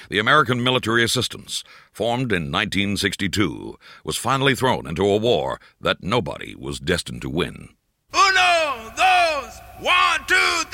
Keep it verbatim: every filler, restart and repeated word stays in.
the American military assistance, formed in nineteen sixty-two, was finally thrown into a war that nobody was destined to win. Uno, dos, one, two,